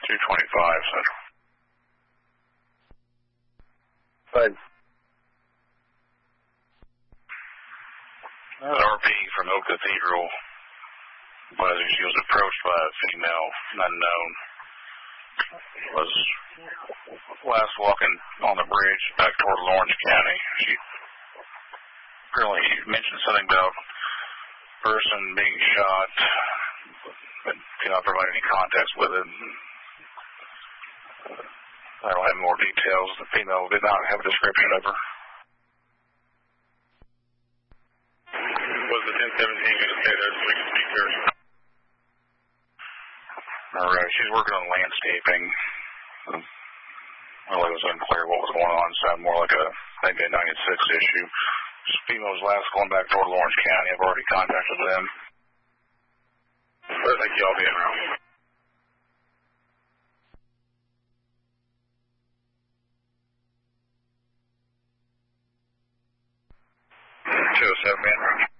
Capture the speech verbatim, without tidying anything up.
two twenty-five Central. But R P from Oak Cathedral was she was approached by a female unknown. Was last walking on the bridge back toward Lawrence County. She apparently mentioned something about a person being shot, but cannot provide any context with it. I don't have more details. The female did not have a description of her. Was the ten seventeen going to stay there so we could speak to her? All right, she's working on landscaping. Well, it was unclear what was going on. It sounded more like a maybe a ninety-six issue. This female's last going back toward Lawrence County. I've already contacted them. Well, thank you. I'll be around. two oh seven, man.